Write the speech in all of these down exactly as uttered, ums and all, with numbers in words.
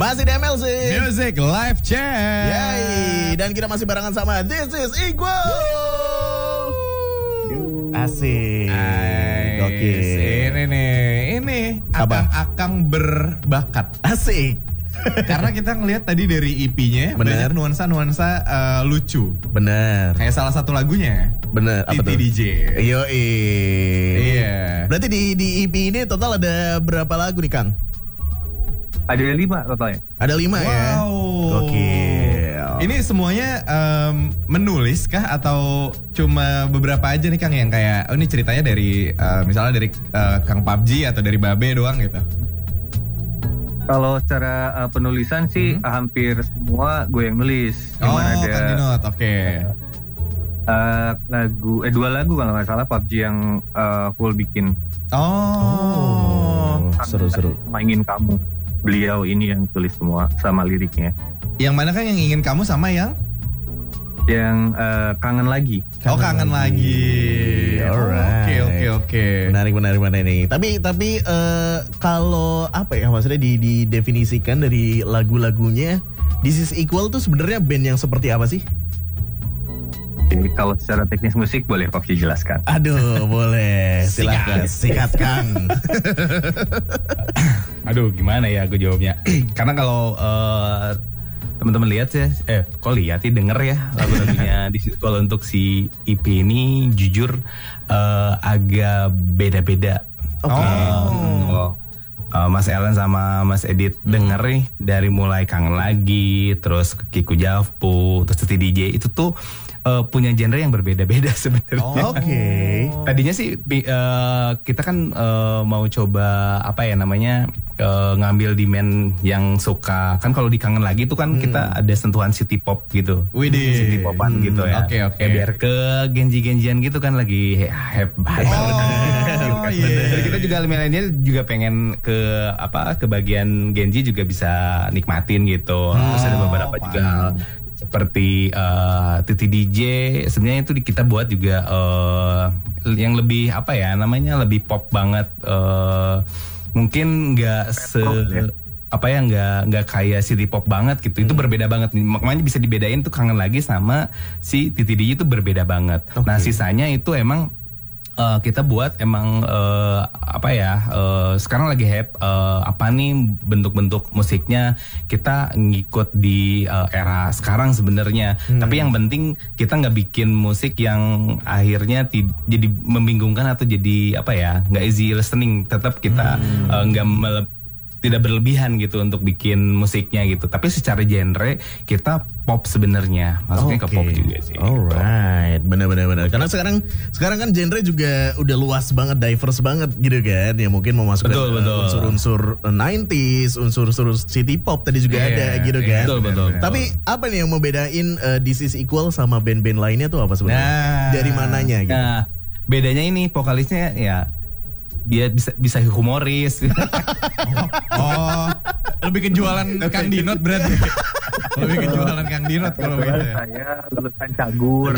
Masih di M L C Music Live Chat. Yay. Dan kita masih barengan sama This is Equal. Asik. Oke. Ini nih, ini akang-akang berbakat. Asik. Karena kita ngelihat tadi dari E P-nya banyak nuansa-nuansa uh, lucu. Bener. Kayak salah satu lagunya. Bener. Apa tuh? Titi D J. Yoi. Iya. Berarti di di E P ini total ada berapa lagu nih, Kang? Ada lima totalnya. Ada lima wow. ya. Gokil. Ini semuanya um, menulis kah atau cuma beberapa aja nih Kang yang kayak oh ini ceritanya dari uh, misalnya dari uh, Kang P U B G atau dari Babe doang gitu? Kalau secara uh, penulisan sih hmm. hampir semua gue yang nulis. Oh, Cuman ada Kang Dinot, oke. Okay. Uh, lagu, eh dua lagu kalau nggak salah P U B G yang uh, full bikin. Oh, oh seru-seru. Mainin kamu. Beliau ini yang tulis semua sama liriknya. Yang mana kan yang ingin kamu sama yang? Yang uh, kangen lagi. Oh kangen lagi. Alright. Oke oke oke. Menarik menarik menarik ini. Tapi tapi uh, kalau apa ya maksudnya di didefinisikan dari lagu-lagunya This is Equal tuh sebenarnya band yang seperti apa sih? Jadi kalau secara teknis musik boleh P U B G jelaskan. Aduh boleh. Silakan sikat Kang. Aduh gimana ya gue jawabnya. Karena kalau uh, teman-teman lihat ya, eh kok lihat sih denger ya lagu-lagunya di kalau untuk si E P ini jujur uh, agak beda-beda. Oke. Okay. Oh. Uh, Mas Ellen sama Mas Edit hmm. denger nih dari mulai Kangen Lagi, terus Kiku Javpu, terus Titi D J itu tuh uh, punya genre yang berbeda-beda sebenarnya. Oh, Oke. Okay. Tadinya sih uh, kita kan uh, mau coba apa ya namanya uh, ngambil demand yang suka kan kalau di Kangen Lagi tuh kan hmm. kita ada sentuhan city pop gitu. Widih. City popan hmm. gitu ya. Oke okay, oke. Okay. Ya, biar ke genji-genjian gitu kan lagi hype hype banget. Oh iya. Jadi kita juga milenial juga pengen ke apa ke bagian Genji juga bisa nikmatin gitu. Oh, terus ada beberapa paham. Juga seperti uh, Titi D J sebenarnya itu kita buat juga uh, yang lebih apa ya namanya lebih pop banget. Uh, mungkin nggak se ya? apa ya nggak nggak kayak city pop banget gitu. Hmm. Itu berbeda banget. Makanya bisa dibedain tuh Kangen Lagi sama si Titi D J itu berbeda banget. Okay. Nah sisanya itu emang Uh, kita buat emang uh, apa ya uh, sekarang lagi hype uh, apa nih bentuk-bentuk musiknya kita ngikut di uh, era sekarang sebenarnya hmm. tapi yang penting kita nggak bikin musik yang akhirnya ti- jadi membingungkan atau jadi apa ya nggak easy listening tetap kita nggak hmm. uh, mele- tidak berlebihan gitu untuk bikin musiknya gitu tapi secara genre kita pop sebenarnya masuknya okay. ke pop juga sih. Alright, benar-benar benar. Karena sekarang sekarang kan genre juga udah luas banget, diverse banget gitu kan. Ya mungkin mau masuk betul, ke betul. unsur-unsur sembilan puluhan, unsur-unsur city pop tadi juga yeah, ada gitu kan. Betul betul. Tapi apa nih yang membedain uh, This is Equal sama band-band lainnya tuh apa sebenarnya? Nah, dari mananya gitu? Nah, bedanya ini vokalisnya ya dia bisa bisa humoris. oh, oh, lebih ke jualan Kang Dinot berarti. Lebih ke jualan Kang Dinot kalau begitu. Saya lulusan Cagur.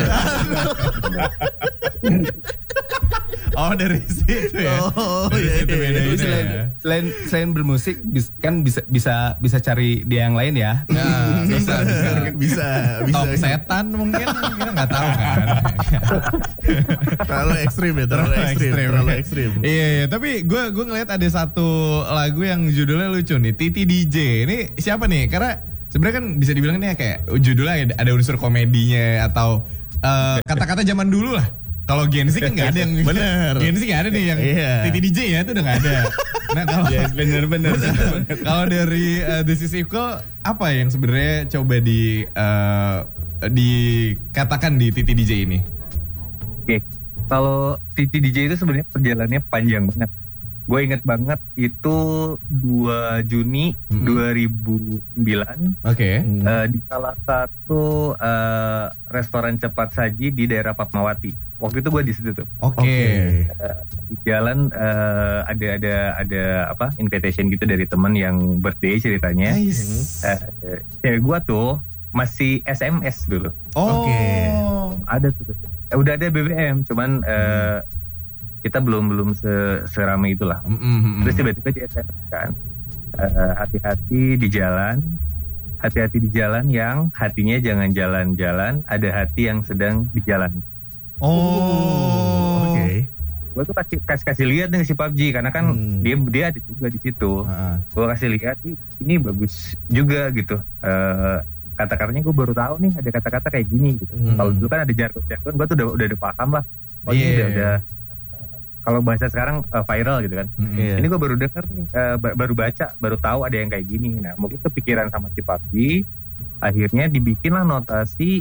Oh dari situ ya. Oh dari iya. Situ beda iya. Selain, ya. selain selain bermusik bis, kan bisa bisa bisa cari dia yang lain ya. Nah, bisa bisa bisa bisa. Top setan mungkin kita nggak tahu kan. Terlalu ekstrim ya, terlalu ekstrim, terlalu ekstrim. Iya, iya, tapi gue gue ngeliat ada satu lagu yang judulnya lucu nih, Titi D J. Ini siapa nih? Karena sebenarnya kan bisa dibilang nih kayak judulnya ada unsur komedinya atau uh, kata-kata zaman dulu lah. Kalau Gen Z kan nggak ada yang bener. Gen Z nggak ada nih yang yeah. Titi D J ya itu udah nggak ada. Nah kalau yes, bener bener. Kalau dari uh, This is Equal apa yang sebenarnya coba di uh, dikatakan di Titi D J ini? Oke, okay. Kalau Titi D J itu sebenarnya perjalanannya panjang banget. Gue inget banget itu dua Juni mm-hmm. dua ribu sembilan. Oke. Okay. Uh, di salah satu uh, restoran cepat saji di daerah Fatmawati. Waktu itu gue di situ tuh. Oke. Okay. Uh, di jalan uh, ada ada ada apa invitation gitu dari teman yang birthday ceritanya. Nice. Uh, uh, cewek gue tuh masih S M S dulu. Oh. Oke. Okay. Ada tuh. Uh, udah ada B B M, cuman uh, kita belum belum se seramai itulah. Mm-hmm. Terus tiba-tiba dia S M S kan. eh, hati-hati di jalan, hati-hati di jalan yang hatinya jangan jalan-jalan, ada hati yang sedang di jalan. Oh, Oke. Gue tuh kasih kasih, kasih lihat nih si P U B G karena kan Hmm. dia dia ada juga di situ. Heeh. Gue kasih lihat nih, ini bagus juga gitu. Eh, kata-katanya gue baru tahu nih ada kata-kata kayak gini gitu. Hmm. Kalau dulu kan ada jargon-jargon, gue tuh udah udah, udah paham lah. Oh ini Iya. udah udah. eh, Kalau bahasa sekarang eh, viral gitu kan. Mm-mm. Iya. Ini gue baru denger nih, eh, ba- baru baca, baru tahu ada yang kayak gini. Nah mungkin kepikiran sama si P U B G, akhirnya dibikinlah notasi.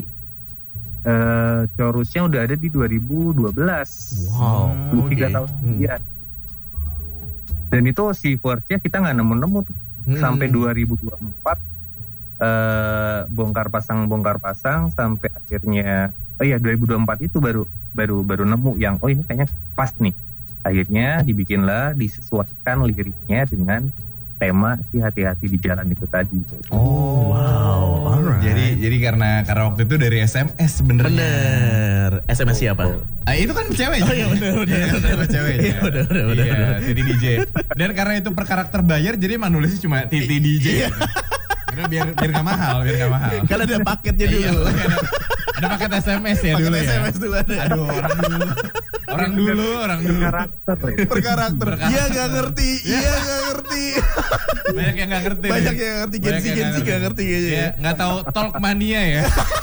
Uh, Chorusnya udah ada di dua ribu dua belas. Wow. Oh, tiga oke. tahun Hmm. kemudian. Dan itu si verse-nya kita nggak nemu-nemu tuh. Hmm. Sampai dua ribu dua puluh empat eh bongkar pasang bongkar pasang sampai akhirnya oh iya dua ribu dua puluh empat itu baru baru baru nemu yang oh ini kayaknya pas nih. Akhirnya dibikinlah disesuaikan liriknya dengan tema si hati-hati di jalan itu tadi. Oh, wow. Alright. Jadi jadi karena karena waktu itu dari S M S sebenarnya. Bener. S M S siapa? Ah, itu kan cewek. Oh iya, bener, bener, Iya, bener. sama ceweknya. Iya, bener, bener, bener, Iya, bener. Titi D J. Dan karena itu per karakter bayar jadi emang nulisnya cuma Titi D J. Karena biar biar nggak mahal, biar nggak mahal. Kan ada paketnya Iya, dulu. ada, ada paket S M S ya Paket dulu ya. S M S dulu ada. Aduh, orang dulu. Orang dulu, orang dulu. Karakter ya. Per karakter. Per karakter. Iya gak ngerti. Iya gak ngerti. Banyak yang nggak ngerti. Banyak nih. yang ngerti. Banyak Gensi yang Gensi gak ngerti kayaknya. Iya, nggak tahu talk mania ya.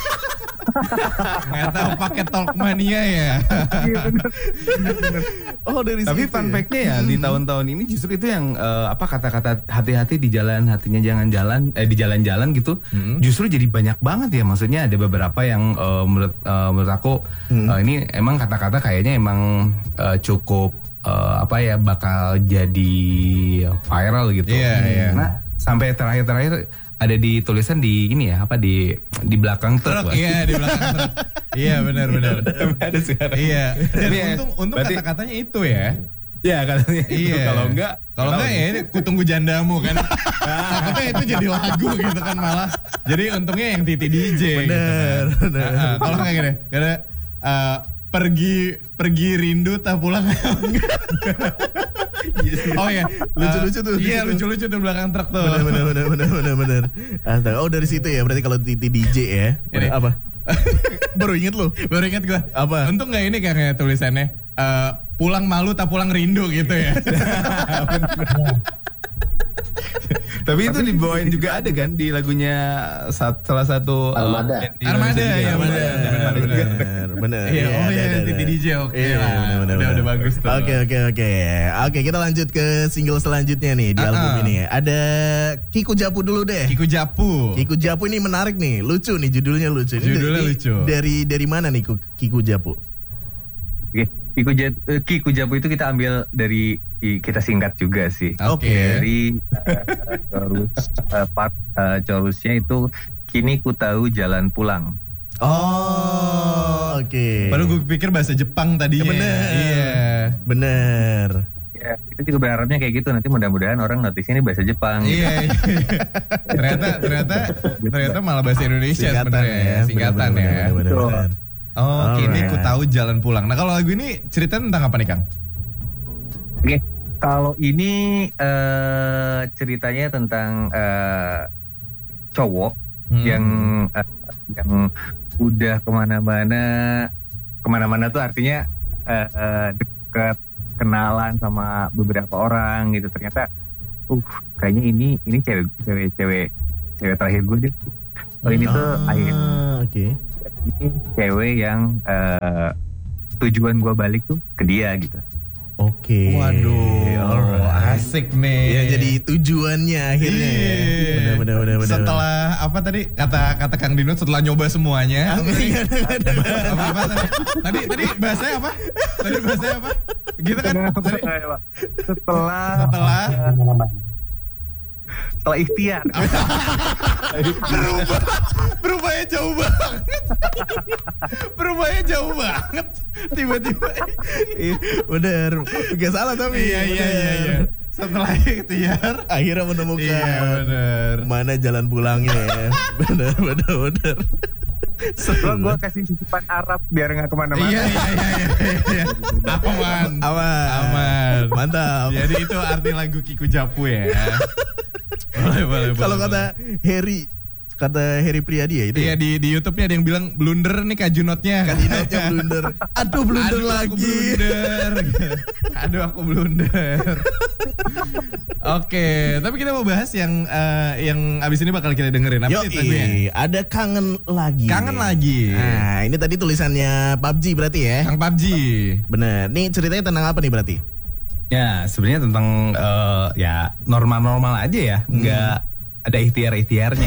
Nggak tahu paket talk mania ya. Iya bener. Bener. Oh dari Tapi situ fun ya? fact-nya ya di tahun-tahun ini justru itu yang eh, apa kata-kata hati-hati di jalan, hatinya jangan jalan, eh di jalan-jalan gitu. Hmm. Justru jadi banyak banget ya. Maksudnya ada beberapa yang eh, menurut eh, menurut aku Hmm. eh, ini emang kata-kata kayaknya emang eh, cukup eh, apa ya bakal jadi viral gitu. Iya, iya. Nah, sampai terakhir-terakhir ada di tulisan di ini ya apa di di belakang truk. Truk, Bang. iya di belakang truk. Iya benar benar. Ada sekarang. Iya. Dan Tapi ya, untung untung berarti- kata-katanya itu ya. Iya katanya. Iya. Kalau enggak, Kalau enggak ya ini kutunggu jandamu kan. Takutnya itu jadi lagu gitu kan malah. Jadi untungnya yang Titi D J. Bener, gitu kan. bener. Ah, ah. Kalau enggak gini, karena eh, pergi pergi rindu tak pulang. Oh ya, Lucu-lucu tuh. Iya lucu-lucu tuh belakang truk tuh. Bener bener bener bener bener bener. Astaga. Oh dari situ ya. Berarti kalau Titi D J ya. Ini. Apa? Baru inget lu. Baru ingat gue. Apa? Untung nggak ini kayak tulisannya eh, pulang malu tak pulang rindu gitu ya. Tapi itu dibawain juga ada kan di lagunya sat- salah satu uh, Armada. band di Armada, Indonesia ya, juga. benar, Armada benar, juga. Bener, bener. Iya, oh iya, ada, ada, Titi ada. D J, oke Iya, lah. bener, bener, Udah- bener. udah bagus tuh. Oke, oke, oke. Oke, kita lanjut ke single selanjutnya nih di Ah, album ah. ini. Ada Kiku Japu dulu deh. Kiku Japu. Kiku Japu ini menarik nih, lucu nih judulnya lucu. Ini Judulnya dari- lucu. Dari dari mana nih Ku- Kiku Japu? Oke, Kiku Japu, Kiku Japu itu kita ambil dari i- kita singkat juga sih. Oke. Dari uh, chorus uh, part uh, chorusnya itu kini ku tahu jalan pulang. Oh, oke. Baru gue pikir bahasa Jepang tadinya. Ya, bener. Iya. Bener. Ya, kita juga berharapnya kayak gitu, nanti mudah-mudahan orang notisnya ini bahasa Jepang. Iya. iya. ternyata ternyata ternyata malah bahasa Indonesia sebenarnya ya. Singkatan Bener, ya. bener, bener, Betul. bener. Oh, kini Alright. ku tahu jalan pulang. Nah, kalau lagu ini cerita tentang apa nih, Kang? Oke, kalau ini eh, ceritanya tentang eh, cowok Hmm. yang eh, yang udah kemana-mana, kemana-mana tuh artinya eh, eh, deket, kenalan sama beberapa orang gitu. Ternyata, uh, kayaknya ini ini cewek cewek cewek cewek terakhir gue deh. Oh ini tuh Ah, akhir oke. ini cewek yang eh, tujuan gue balik tuh ke dia gitu. Oke. Waduh, Alright. asik nih. Ya jadi tujuannya akhirnya. ya. Iya. Bener bener bener bener. Setelah apa tadi kata kata Kang Dino setelah nyoba semuanya. Apa sih? apa, apa tadi? tadi tadi bahasanya apa? Tadi bahasanya apa? Gitu kan? Tadi, Setelah setelah setelah ikhtiar. berubah berubahnya jauh banget. berubahnya jauh banget. Tiba-tiba. Iya, bener. Gak salah tapi. iya iya iya iya. Setelah ikhtiar. Akhirnya menemukan Iya bener. mana jalan pulangnya ya. bener bener bener. Setelah gue kasih sisipan Arab biar nggak kemana-mana. Iya iya iya iya. iya. Aman. Aman. Aman. Mantap. Jadi itu arti lagu Kiku Japu ya. Boleh, boleh, Kalau boleh, kata Harry, kata Harry Priadi ya itu. Iya ya? di di YouTube-nya ada yang bilang blunder nih kajunotnya. Kajunotnya blunder. Aduh blunder Aduh, lagi. Aku blunder. Aduh aku blunder. Oke, tapi kita mau bahas yang eh, yang abis ini bakal kita dengerin. Apa Yo, sih lagunya? ada kangen lagi. Kangen nih. lagi. Nah, ini tadi tulisannya P U B G berarti ya? Kang P U B G. Bener. Nih ceritanya tentang apa nih berarti? Ya sebenarnya tentang eh, ya normal-normal aja ya, nggak ada ikhtiar-ikhtiarnya.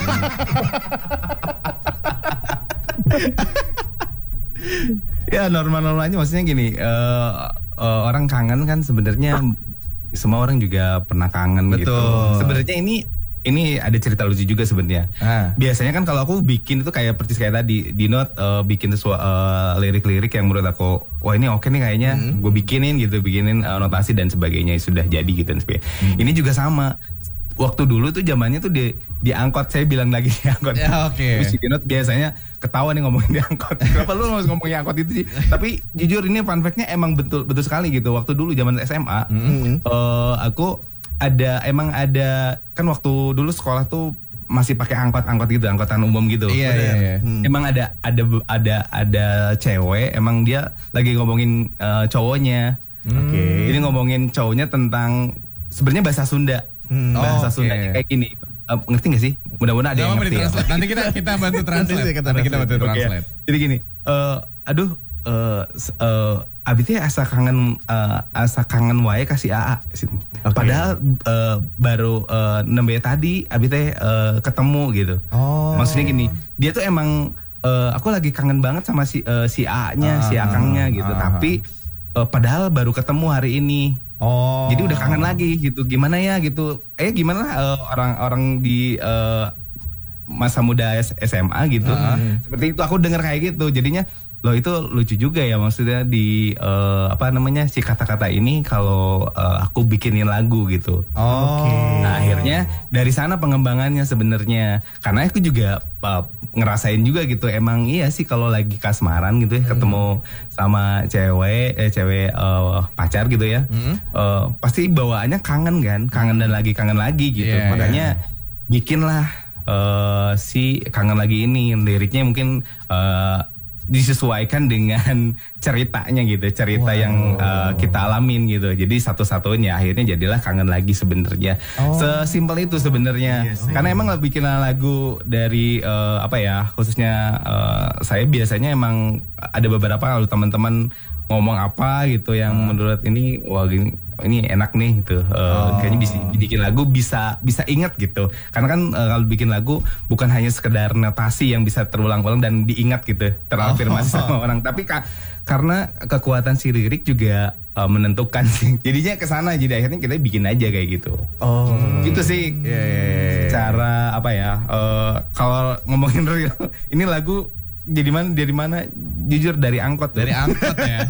Ya normal-normal aja, maksudnya gini, eh, eh, orang kangen kan sebenarnya semua orang juga pernah kangen gitu. Betul. Sebenarnya ini ini ada cerita lucu juga sebenarnya. Ah. Biasanya kan kalau aku bikin itu kayak persis kayak tadi di note eh, bikin sesuatu lirik-lirik yang menurut aku wah ini oke nih kayaknya, gue bikinin gitu, bikinin eh, notasi dan sebagainya sudah jadi gitu dan sebagainya. Ini juga sama. Waktu dulu tuh zamannya tuh di di angkot, saya bilang lagi di angkot. Ya, oke. Terus di note biasanya ketawa nih ngomongin di angkot. Kenapa lu harus ngomongin angkot itu sih? Tapi jujur ini fun fact-nya emang betul betul sekali gitu. Waktu dulu zaman S M A, eh, aku ada emang ada kan waktu dulu sekolah tuh masih pakai angkot-angkot gitu, angkotan umum gitu. Iya, iya, iya. Hmm. Emang ada ada ada ada cewek, emang dia lagi ngomongin eh, cowoknya. Oke. Jadi ngomongin cowoknya tentang sebenarnya bahasa Sunda. Hmm. Bahasa Oh, oke. Sundanya kayak gini. Eh, ngerti gak sih? Mudah-mudahan ada Gak yang apa-apa ngerti ya. di-translate. Nanti kita kita bantu translate. Nanti kita Nanti kita bantu translate. Oke, ya. translate. Jadi gini, eh aduh eh s- eh, abi teh asa kangen eh, asa kangen wae kasih A A. Oke. Padahal eh, baru eh, nembe tadi abi teh eh, ketemu gitu. Oh. Maksudnya gini, dia tuh emang eh, aku lagi kangen banget sama si eh, si A-nya, si Ah, Akangnya gitu. ah. Tapi eh, padahal baru ketemu hari ini. Oh. Jadi udah kangen lagi gitu. Gimana ya gitu. Eh gimana eh, orang-orang di eh, masa muda S- SMA gitu. Seperti itu aku dengar kayak gitu. Jadinya loh itu lucu juga ya, maksudnya di eh, apa namanya si kata-kata ini kalau eh, aku bikinin lagu gitu. Oh. Nah akhirnya dari sana pengembangannya sebenarnya, karena aku juga uh, ngerasain juga gitu, emang iya sih kalau lagi kasmaran gitu ya, ketemu sama cewek, eh cewek uh, pacar gitu ya, uh, pasti bawaannya kangen kan, kangen dan lagi kangen lagi gitu, Iya, makanya bikinlah uh, si kangen lagi ini, liriknya mungkin uh, disesuaikan dengan ceritanya gitu, cerita Wow. yang uh, kita alamin gitu. Jadi satu-satunya akhirnya jadilah kangen lagi sebenarnya. Oh. Sesimpel itu sebenarnya. Karena emang bikin lagu dari uh, apa ya, khususnya uh, saya biasanya emang ada beberapa kalau teman-teman ngomong apa gitu yang menurut ini wah gini ini enak nih gitu. Uh, Oh. Kayaknya bisa bikin lagu bisa bisa ingat gitu. Karena kan uh, kalau bikin lagu bukan hanya sekedar notasi yang bisa terulang-ulang dan diingat gitu, terafirmasi sama orang, tapi ka- karena kekuatan si lirik juga uh, menentukan sih. Jadinya ke sana, jadi akhirnya kita bikin aja kayak gitu. Oh. Gitu sih. Iya, iya, iya. Cara apa ya? uh, kalau ngomongin real, ini lagu jadi mana dari mana? Jujur dari angkot. Dari angkot ya.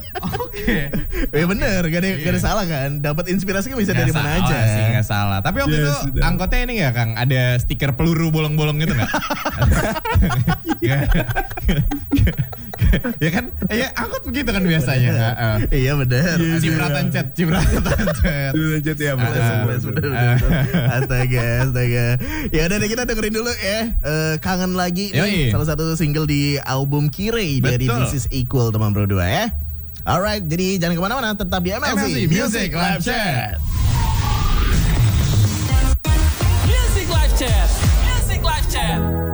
Oke. Ya bener, gak ada, gak ada salah kan. Dapat inspirasi kan bisa Nggak dari mana salah aja. sih, nggak salah. Tapi waktu Ya, itu sudah. angkotnya ini nggak Kang? Ada stiker peluru bolong-bolong gitu nggak? Nggak. Ya kan? Eh, ya angkot begitu kan biasanya. Heeh. Iya bener. Cipratan cat, cipratan cat. lanjut ya, Bener, Ah, bener, bener, bener, bener. Astaga, astaga. Ya udah deh, kita dengerin dulu ya. Eh, Kangen lagi nih, Yoi. salah satu single di album Kirei dari Betul. This Is Equal teman bro dua ya. Alright, jadi jangan kemana-mana, tetap di M L C, M L C Music Live Chat.